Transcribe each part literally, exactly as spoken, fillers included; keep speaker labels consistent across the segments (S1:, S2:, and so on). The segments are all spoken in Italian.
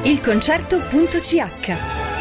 S1: Il concerto.ch.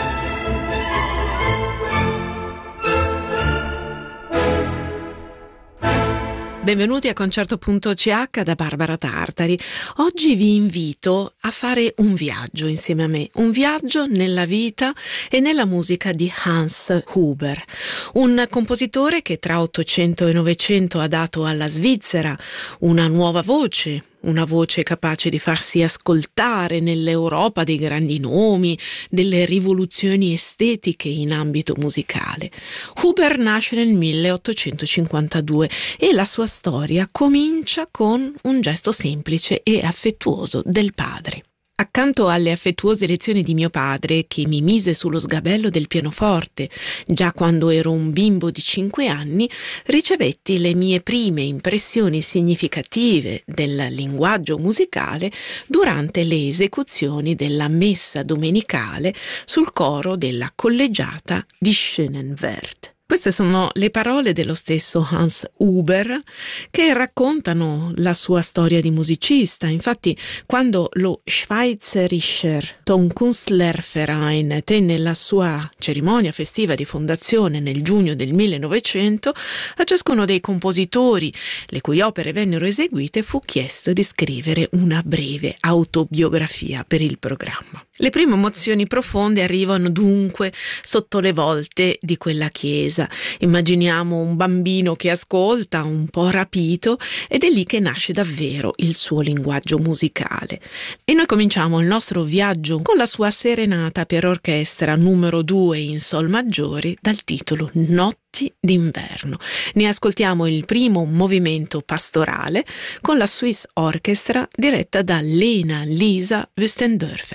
S2: Benvenuti a Concerto.ch da Barbara Tartari. Oggi vi invito a fare un viaggio insieme a me, un viaggio nella vita e nella musica di Hans Huber, un compositore che tra Ottocento e Novecento ha dato alla Svizzera una nuova voce, una voce capace di farsi ascoltare nell'Europa dei grandi nomi, delle rivoluzioni estetiche in ambito musicale. Huber nasce nel milleottocentocinquantadue e la sua storia comincia con un gesto semplice e affettuoso del padre. Accanto alle affettuose lezioni di mio padre, che mi mise sullo sgabello del pianoforte già quando ero un bimbo di cinque anni, ricevetti le mie prime impressioni significative del linguaggio musicale durante le esecuzioni della messa domenicale sul coro della collegiata di Schönenwerd. Queste sono le parole dello stesso Hans Huber che raccontano la sua storia di musicista. Infatti, quando lo Schweizerischer Tonkünstlerverein tenne la sua cerimonia festiva di fondazione nel giugno del millenovecento, a ciascuno dei compositori le cui opere vennero eseguite fu chiesto di scrivere una breve autobiografia per il programma. Le prime emozioni profonde arrivano dunque sotto le volte di quella chiesa. Immaginiamo un bambino che ascolta, un po' rapito, ed è lì che nasce davvero il suo linguaggio musicale. E noi cominciamo il nostro viaggio con la sua serenata per orchestra numero due in sol maggiore dal titolo Notti d'inverno. Ne ascoltiamo il primo movimento pastorale con la Swiss Orchestra diretta da Lena Lisa Wüstendörfer.